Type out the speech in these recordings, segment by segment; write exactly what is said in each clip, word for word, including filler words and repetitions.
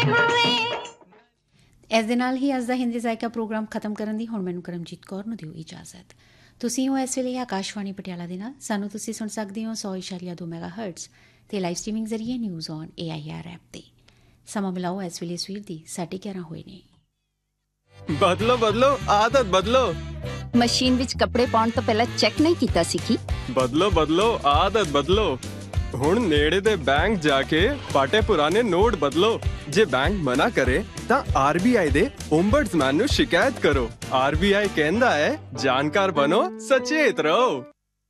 ਇਸ ਦੇ ਨਾਲ ਹੀ ਅੱਜ ਦਾ ਹਿੰਦੀ ਜ਼ਾਇਕਾ ਪ੍ਰੋਗਰਾਮ ਖਤਮ ਕਰਨ ਦੀ ਹੁਣ ਮੈਨੂੰ ਕਰਮਜੀਤ ਕੌਰ ਨੂੰ ਦਿਓ ਇਜਾਜ਼ਤ। ਤੁਸੀਂ ਹੋ ਇਸ ਵੇਲੇ ਆਕਾਸ਼ਵਾਣੀ ਪਟਿਆਲਾ ਦੇ ਨਾਲ, ਸਾਨੂੰ ਤੁਸੀਂ ਸੁਣ ਸਕਦੇ ਹੋ ਸੌ ਇਸ਼ਾਰੀਆ ਦੋ ਮੈਗਾ ਹਰਟਜ਼ ਅਤੇ ਲਾਈਵ ਸਟ੍ਰੀਮਿੰਗ ਜ਼ਰੀਏ news on A I R app 'ਤੇ। ਸਮਾਂ ਮਿਲਾਓ ਇਸ ਵੇਲੇ ਸਵੇਰ ਦੀ ਸਾਢੇ ਗਿਆਰਾਂ ਹੋਏ ਨੇ। ਬਦਲੋ ਬਦਲੋ ਆਦਤ ਬਦਲੋ। ਮਸ਼ੀਨ ਵਿੱਚ ਕੱਪੜੇ ਪਾਉਣ ਤੋਂ ਪਹਿਲਾਂ ਚੈੱਕ ਨਹੀਂ ਕੀਤਾ ਸੀ ਕੀ? ਬਦਲੋ ਬਦਲੋ ਆਦਤ ਬਦਲੋ। ਹੁਣ ਨੇੜੇ ਦੇ ਬੈਂਕ ਜਾ ਕੇ ਪਾਟੇ ਪੁਰਾਣੇ ਨੋਟ ਬਦਲੋ। ਜੇ ਬੈਂਕ ਮਨਾ ਕਰੇ ਤਾਂ ਆਰ ਬੀ ਆਈ ਦੇ ਓਮਬਡਸਮੈਨ ਨੂੰ ਸ਼ਿਕਾਇਤ ਕਰੋ। ਆਰ ਬੀ ਆਈ ਕਹਿੰਦਾ ਹੈ ਜਾਣਕਾਰ ਬਣੋ, ਸਚੇਤ ਰਹੋ।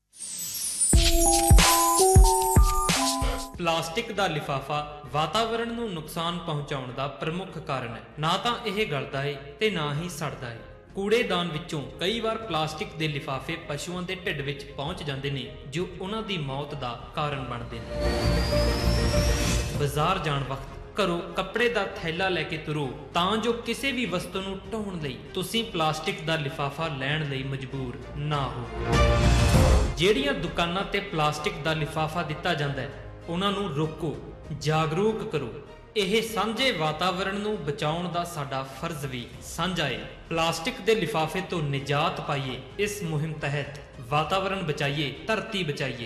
ਪਲਾਸਟਿਕ ਦਾ ਲਿਫਾਫਾ ਵਾਤਾਵਰਣ ਨੂੰ ਨੁਕਸਾਨ ਪਹੁੰਚਾਉਣ ਦਾ ਪ੍ਰਮੁੱਖ ਕਾਰਨ ਹੈ। ਨਾ ਤਾਂ ਇਹ ਗਲਦਾ ਹੈ ਤੇ ਨਾ ਹੀ ਸੜਦਾ ਹੈ। ਕੂੜੇਦਾਨ ਵਿੱਚੋਂ ਕਈ ਵਾਰ ਪਲਾਸਟਿਕ ਦੇ ਲਿਫਾਫੇ ਪਸ਼ੂਆਂ ਦੇ ਢਿੱਡ ਵਿੱਚ ਪਹੁੰਚ ਜਾਂਦੇ ਨੇ, ਜੋ ਉਹਨਾਂ ਦੀ ਮੌਤ ਦਾ ਕਾਰਨ ਬਣਦੇ ਨੇ। ਬਾਜ਼ਾਰ ਜਾਣ ਵਕਤ ਘਰੋਂ ਕੱਪੜੇ ਦਾ ਥੈਲਾ ਲੈ ਕੇ ਤੁਰੋ ਤਾਂ ਜੋ ਕਿਸੇ ਵੀ ਵਸਤੂ ਨੂੰ ਢੋਣ ਲਈ ਤੁਸੀਂ ਪਲਾਸਟਿਕ ਦਾ ਲਿਫਾਫਾ ਲੈਣ ਲਈ ਮਜਬੂਰ ਨਾ ਹੋ। ਜਿਹੜੀਆਂ ਦੁਕਾਨਾਂ ਤੇ ਪਲਾਸਟਿਕ ਦਾ ਲਿਫਾਫਾ ਦਿੱਤਾ ਜਾਂਦਾ ਹੈ ਉਹਨਾਂ ਨੂੰ ਰੋਕੋ, ਜਾਗਰੂਕ ਕਰੋ। ਇਹ ਸਾਂਝੇ ਵਾਤਾਵਰਣ ਨੂੰ ਬਚਾਉਣ ਦਾ ਸਾਡਾ ਫਰਜ਼ ਵੀ ਸਾਂਝਾ ਹੈ। ਪਲਾਸਟਿਕ ਦੇ ਲਿਫਾਫੇ ਤੋਂ ਨਿਜਾਤ ਪਾਈਏ। ਇਸ ਮੁਹਿੰਮ ਤਹਿਤ ਵਾਤਾਵਰਣ ਬਚਾਈਏ, ਧਰਤੀ ਬਚਾਈਏ।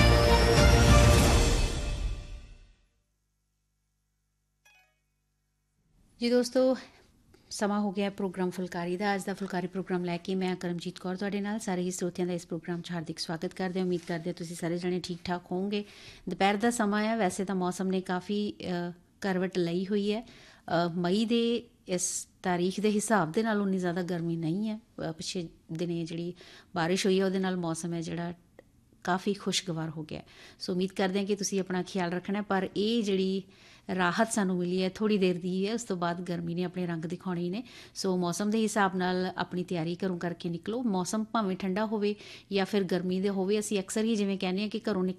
ਜੀ ਦੋਸਤੋ, ਸਮਾਂ ਹੋ ਗਿਆ ਪ੍ਰੋਗਰਾਮ ਫੁਲਕਾਰੀ ਦਾ। ਅੱਜ ਦਾ ਫੁਲਕਾਰੀ ਪ੍ਰੋਗਰਾਮ ਲੈ ਕੇ ਮੈਂ ਕਰਮਜੀਤ ਕੌਰ ਤੁਹਾਡੇ ਨਾਲ। ਸਾਰੇ ਹੀ ਸਰੋਤਿਆਂ ਦਾ ਇਸ ਪ੍ਰੋਗਰਾਮ 'ਚ ਹਾਰਦਿਕ ਸਵਾਗਤ ਕਰਦੇ ਹਾਂ। ਉਮੀਦ ਕਰਦੇ ਹਾਂ ਤੁਸੀਂ ਸਾਰੇ ਜਣੇ ਠੀਕ ਠਾਕ ਹੋਵੋਗੇ। ਦੁਪਹਿਰ ਦਾ ਸਮਾਂ ਹੈ, ਵੈਸੇ ਤਾਂ ਮੌਸਮ ਨੇ ਕਾਫੀ ਕਰਵਟ ਲਈ ਹੋਈ ਹੈ। ਮਈ ਦੇ ਇਸ ਤਾਰੀਖ ਦੇ ਹਿਸਾਬ ਦੇ ਨਾਲ ਉਨੀ ਜ਼ਿਆਦਾ ਗਰਮੀ ਨਹੀਂ ਹੈ। ਪਿਛੇ ਦਿਨੇ ਜਿਹੜੀ ਬਾਰਿਸ਼ ਹੋਈ ਹੈ ਉਹਦੇ ਨਾਲ ਮੌਸਮ ਹੈ ਜਿਹੜਾ ਕਾਫੀ ਖੁਸ਼ਗਵਾਰ ਹੋ ਗਿਆ। ਸੋ ਉਮੀਦ ਕਰਦੇ ਹਾਂ ਕਿ ਤੁਸੀਂ ਆਪਣਾ ਖਿਆਲ ਰੱਖਣਾ। ਪਰ ਇਹ ਜਿਹੜੀ ਰਾਹਤ ਸਾਨੂੰ ਮਿਲੀ ਹੈ ਥੋੜ੍ਹੀ ਦੇਰ ਦੀ ਹੈ, ਉਸ ਤੋਂ ਬਾਅਦ ਗਰਮੀ ਨੇ ਆਪਣੇ ਰੰਗ ਦਿਖਾਉਣੇ ਨੇ। ਸੋ ਮੌਸਮ ਦੇ ਹਿਸਾਬ ਨਾਲ ਆਪਣੀ ਤਿਆਰੀ ਘਰੋਂ ਕਰਕੇ ਨਿਕਲੋ। ਮੌਸਮ ਭਾਵੇਂ ਠੰਡਾ ਹੋਵੇ ਜਾਂ ਫਿਰ ਗਰਮੀ ਦੇ ਹੋਵੇ, ਅਸੀਂ ਅਕਸਰ ਹੀ ਜਿਵੇਂ ਕਹਿੰਦੇ ਹਾਂ ਕਿ ਘਰੋਂ ਨਿਕਲ